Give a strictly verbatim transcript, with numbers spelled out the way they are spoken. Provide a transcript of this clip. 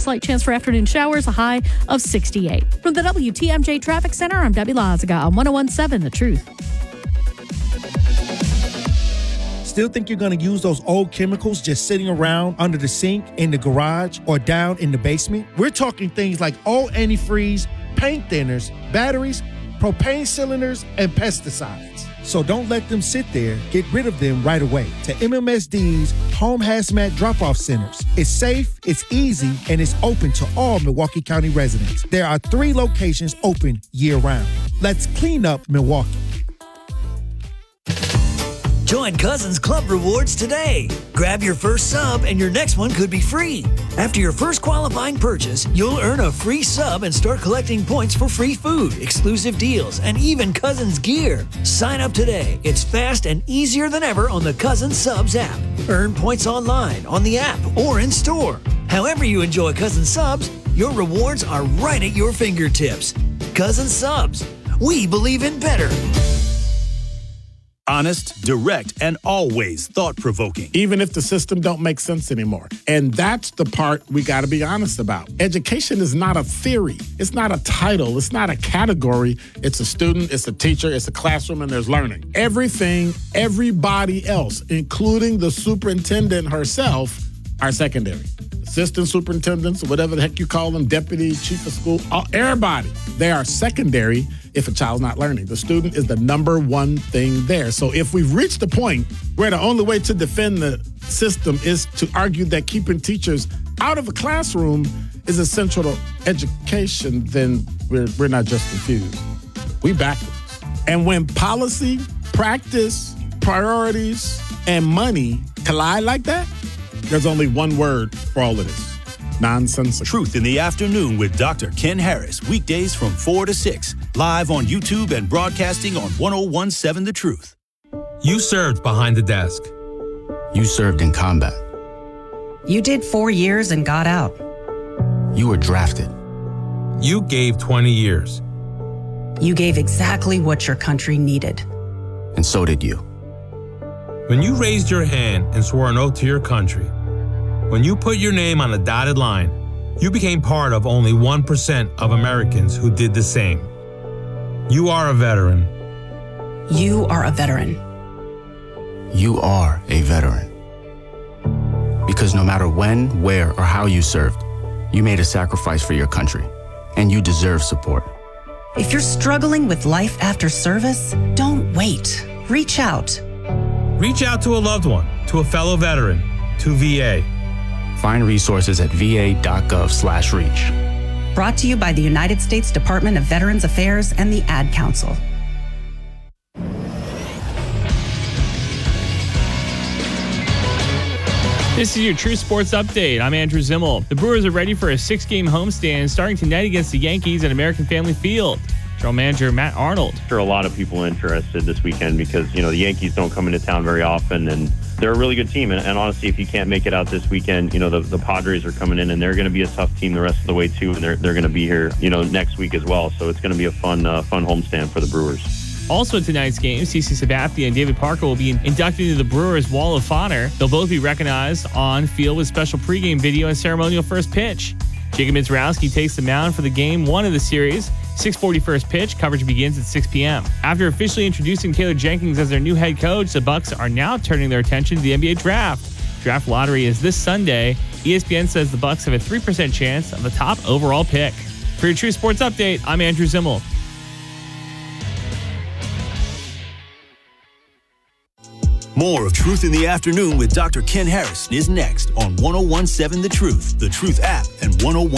slight chance for afternoon showers, a high of sixty-eight. From the W T M J Traffic Center, I'm Debbie Lazaga on one oh one point seven The Truth. Still think you're going to use those old chemicals just sitting around under the sink, in the garage, or down in the basement? We're talking things like old antifreeze, paint thinners, batteries, propane cylinders, and pesticides. So don't let them sit there. Get rid of them right away. To M M S D's Home Hazmat Drop-Off Centers. It's safe, it's easy, and it's open to all Milwaukee County residents. There are three locations open year-round. Let's clean up Milwaukee. Join Cousins Club Rewards today. Grab your first sub and your next one could be free. After your first qualifying purchase, you'll earn a free sub and start collecting points for free food, exclusive deals, and even Cousins gear. Sign up today. It's fast and easier than ever on the Cousins Subs app. Earn points online, on the app, or in store. However you enjoy Cousins Subs, your rewards are right at your fingertips. Cousins Subs. We believe in better. Honest, direct, and always thought-provoking. Even if the system don't make sense anymore. And that's the part we got to be honest about. Education is not a theory. It's not a title. It's not a category. It's a student, it's a teacher, it's a classroom, and there's learning. Everything, everybody else, including the superintendent herself, are secondary. Assistant superintendents, or whatever the heck you call them, deputy, chief of school, all, everybody, they are secondary if a child's not learning. The student is the number one thing there. So if we've reached the point where the only way to defend the system is to argue that keeping teachers out of a classroom is essential to education, then we're, we're not just confused. We backwards. And when policy, practice, priorities, and money collide like that, there's only one word for all of this. Nonsensical. Truth in the Afternoon with Doctor Ken Harris. Weekdays from four to six. Live on YouTube and broadcasting on one oh one point seven The Truth. You served behind the desk. You served in combat. You did four years and got out. You were drafted. You gave twenty years. You gave exactly what your country needed. And so did you. When you raised your hand and swore an oath to your country, when you put your name on a dotted line, you became part of only one percent of Americans who did the same. You are a veteran. You are a veteran. You are a veteran. Because no matter when, where, or how you served, you made a sacrifice for your country, and you deserve support. If you're struggling with life after service, don't wait. Reach out. Reach out to a loved one, to a fellow veteran, to V A. Find resources at va.gov slash reach. Brought to you by the United States Department of Veterans Affairs and the Ad Council. This is your True Sports Update. I'm Andrew Zimmel. The Brewers are ready for a six-game homestand starting tonight against the Yankees at American Family Field. General Manager Matt Arnold. There are a lot of people interested this weekend because, you know, the Yankees don't come into town very often, and they're a really good team. And, and honestly, if you can't make it out this weekend, you know, the, the Padres are coming in, and they're going to be a tough team the rest of the way, too. And they're, they're going to be here, you know, next week as well. So it's going to be a fun, uh, fun homestand for the Brewers. Also in tonight's game, CeCe Sabathia and David Parker will be inducted into the Brewers Wall of Honor. They'll both be recognized on field with special pregame video and ceremonial first pitch. Jacob Mizrowski takes the mound for the game one of the series. six forty first pitch. Coverage begins at six p.m. After officially introducing Taylor Jenkins as their new head coach, the Bucks are now turning their attention to the N B A draft. Draft lottery is this Sunday. E S P N says the Bucks have a three percent chance of the top overall pick. For your True Sports Update, I'm Andrew Zimmel. More of Truth in the Afternoon with Doctor Ken Harris is next on one oh one point seven The Truth, The Truth app, and one oh one